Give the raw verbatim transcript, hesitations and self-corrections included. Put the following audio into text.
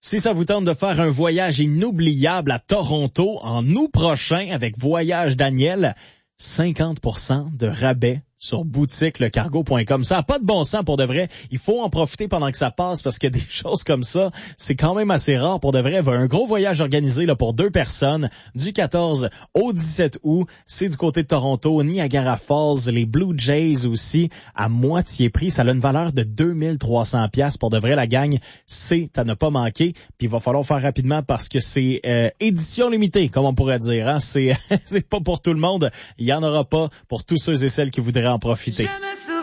Si ça vous tente de faire un voyage inoubliable à Toronto en août prochain avec Voyage Daniel, cinquante pour cent de rabais sur boutique le cargo point com. Ça n'a pas de bon sens pour de vrai. Il faut en profiter pendant que ça passe parce que des choses comme ça, c'est quand même assez rare pour de vrai. Un gros voyage organisé là pour deux personnes du quatorze au dix-sept août. C'est du côté de Toronto, Niagara Falls, les Blue Jays aussi à moitié prix. Ça a une valeur de deux mille trois cents dollars pour de vrai. La gang, c'est à ne pas manquer. Puis il va falloir faire rapidement parce que c'est euh, édition limitée, comme on pourrait dire. Hein? C'est, c'est pas pour tout le monde. Il y en aura pas pour tous ceux et celles qui voudraient en profiter.